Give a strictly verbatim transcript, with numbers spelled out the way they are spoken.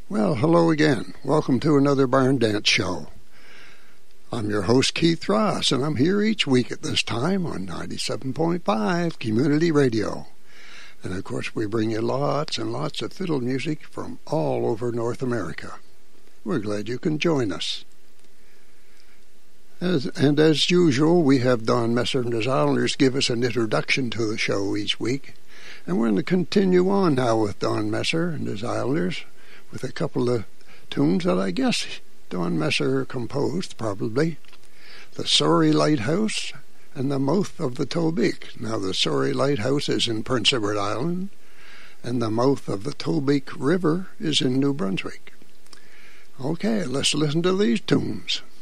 Well, hello again. Welcome to another Barn Dance Show. I'm your host, Keith Ross, and I'm here each week at this time on ninety-seven point five Community Radio. And, of course, we bring you lots and lots of fiddle music from all over North America. We're glad you can join us. As, and as usual, we have Don Messer and his Islanders give us an introduction to the show each week. And we're going to continue on now with Don Messer and his Islanders with a couple of tunes that I guess Don Messer composed, probably. The Surrey Lighthouse and The Mouth of the Tobique. Now, the Surrey Lighthouse is in Prince Edward Island, and the mouth of the Tobique River is in New Brunswick. Okay, let's listen to these tunes.